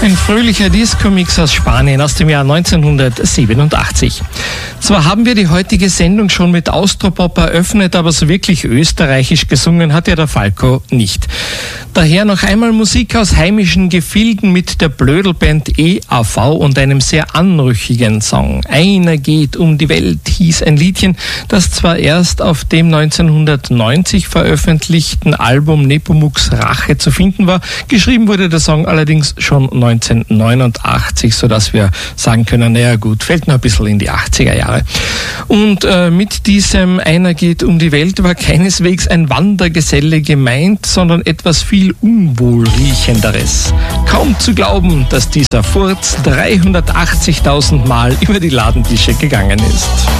Ein fröhlicher Disco-Mix aus Spanien aus dem Jahr 1987. Zwar haben wir die heutige Sendung schon mit Austropop eröffnet, aber so wirklich österreichisch gesungen hat ja der Falco nicht. Daher noch einmal Musik aus heimischen Gefilden mit der Blödelband EAV und einem sehr anrüchigen Song. Einer geht um die Welt hieß ein Liedchen, das zwar erst auf dem 1990 veröffentlichten Album Nepomuk's Rache zu finden war, geschrieben wurde der Song allerdings schon 1989, sodass wir sagen können, naja gut, fällt noch ein bisschen in die 80er Jahre. Und mit diesem Einer geht um die Welt war keineswegs ein Wandergeselle gemeint, sondern etwas viel Unwohlriechenderes. Kaum zu glauben, dass dieser Furz 380.000 Mal über die Ladentische gegangen ist.